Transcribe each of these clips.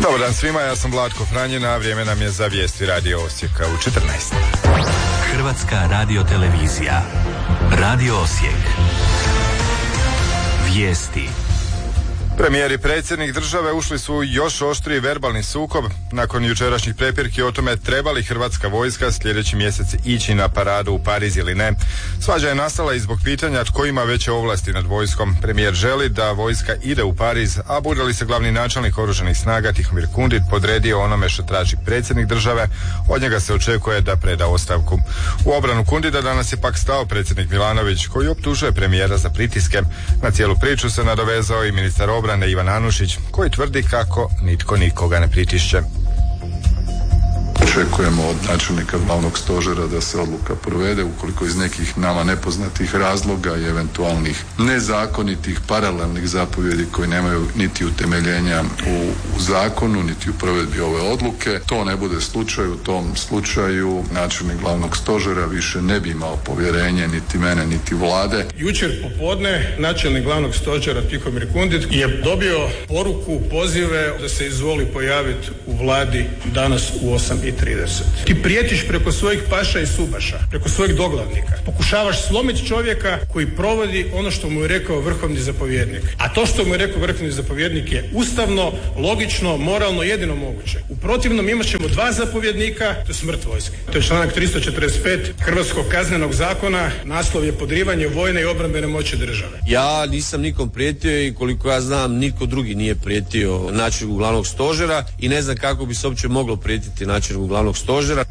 Dobar dan svima, ja sam Vlatko Franjina, a vrijeme nam je za vijesti Radio Osijeka u 14. Hrvatska radiotelevizija. Radio Osijek. Vijesti. Premijer i predsjednik države ušli su u još oštriji verbalni sukob nakon jučerašnjih prepirki o tome treba li hrvatska vojska sljedeći mjesec ići na paradu u Pariz ili ne. Svađa je nastala i zbog pitanja tko ima veće ovlasti nad vojskom. Premijer želi da vojska ide u Pariz, a bude li se glavni načelnik oružanih snaga Tihomir Kundit podredio onome što traži predsjednik države, od njega se očekuje da preda ostavku. U obranu Kundita danas je pak stao predsjednik Milanović, koji optužuje premijera za pritiske. Na cijelu priču se nadovezao i ministar obrane Ivan Anušić, koji tvrdi kako nitko nikoga ne pritišće. Očekujemo od načelnika glavnog stožera da se odluka provede ukoliko iz nekih nama nepoznatih razloga i eventualnih nezakonitih paralelnih zapovjedi koji nemaju niti utemeljenja u zakonu, niti u provedbi ove odluke. To ne bude slučaj, u tom slučaju načelnik glavnog stožera više ne bi imao povjerenje niti mene, niti vlade. Jučer popodne načelnik glavnog stožera Tihomir Kundit je dobio poruku, pozive da se izvoli pojaviti u vladi danas u 8:30. Ti prijetiš preko svojih paša i subaša, preko svojih doglavnika. Pokušavaš slomiti čovjeka koji provodi ono što mu je rekao vrhovni zapovjednik. A to što mu je rekao vrhovni zapovjednik je ustavno, logično, moralno, jedino moguće. U protivnom imat ćemo dva zapovjednika, to je smrt vojske. To je članak 345 Hrvatskog kaznenog zakona, naslov je podrivanje vojne i obrambene moći države. Ja nisam nikom prijetio i koliko ja znam niko drugi nije prijetio načelniku glavnog stožera i ne znam kako bi se uopće moglo prijetiti načelniku glavnog stožera.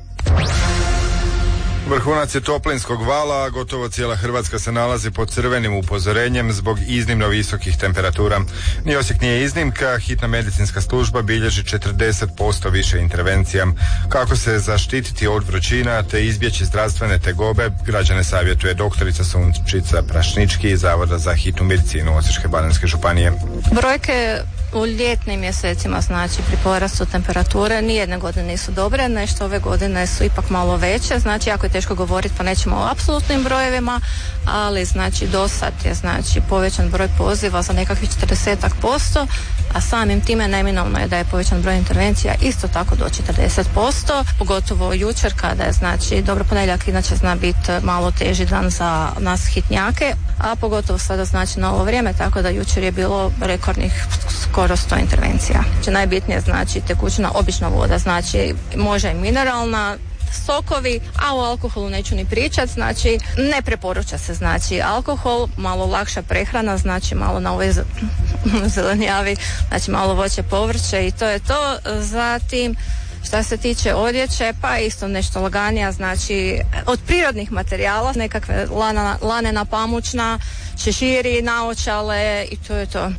Vrhunac je toplinskog vala, a gotovo cijela Hrvatska se nalazi pod crvenim upozorenjem zbog iznimno visokih temperatura. Ni Osijek nije iznimka, hitna medicinska služba bilježi 40% više intervencija. Kako se zaštititi od vrućina te izbjeći zdravstvene tegobe, građane savjetuje doktorica Sunčica Prašnički iz Zavoda za hitnu medicinu Osječko-baranjske županije. Brojke u ljetnim mjesecima, znači pri porastu temperature, nijedne godine nisu dobre, nešto ove godine su ipak malo veće, znači jako je teško govoriti pa nećemo o apsolutnim brojevima, ali znači do sad je znači povećan broj poziva za nekakvih 40%, a samim time neminovno je da je povećan broj intervencija isto tako do 40%, pogotovo jučer kada je znači dobro ponedjeljak inače zna biti malo teži dan za nas hitnjake, a pogotovo sada znači na ovo vrijeme, tako da jučer je bilo rekordnih skoro 100 intervencija. Znači najbitnije znači tekućina, obična voda, znači može i mineralna, sokovi, a o alkoholu neću ni pričati, znači ne preporuča se znači alkohol, malo lakša prehrana, znači malo na ovoj zelenjavi, znači malo voće, povrće i to je to. Zatim šta se tiče odjeće, pa isto nešto laganija, znači od prirodnih materijala, nekakve lanena pamučna, šeširi, naočale i to je to.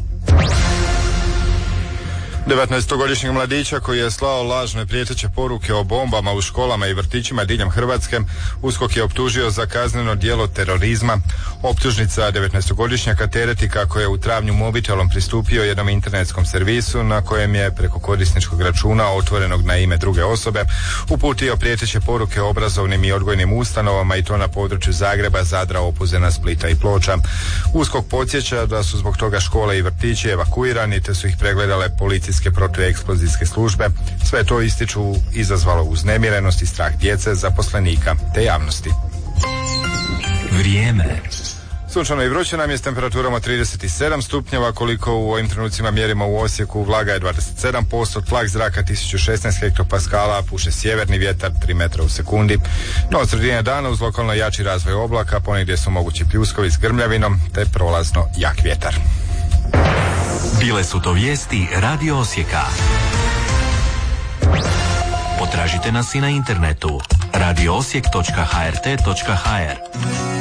19-godišnjeg mladića koji je slao lažne prijeteće poruke o bombama u školama i vrtićima diljem Hrvatske, USKOK je optužio za kazneno djelo terorizma. Optužnica 19-godišnjaka tereti kako je u travnju mobitelom pristupio jednom internetskom servisu na kojem je preko korisničkog računa otvorenog na ime druge osobe uputio prijeteće poruke obrazovnim i odgojnim ustanovama i to na području Zagreba, Zadra, Opuzena, Splita i Ploča. USKOK podsjeća da su zbog toga škole i vrtići evakuirani te su ih pregledale policijske protueksplozijske službe. Sve to ističu izazvalo uznemirenost i strah djece, zaposlenika te javnosti. Vrijeme. Sunčano i vruće nam je s temperaturama 37 stupnjeva, koliko u ovim trenucima mjerimo u Osijeku. Vlaga je 27%, tlak zraka 1016 hektopaskala, puše sjeverni vjetar 3 metra u sekundi. No od sredine dana uz lokalno jači razvoj oblaka, ponegdje su mogući pljuskovi s grmljavinom te prolazno jak vjetar. Bile su to vijesti Radio Osijeka. Potražite nas i na internetu radioosijek.hrt.hr.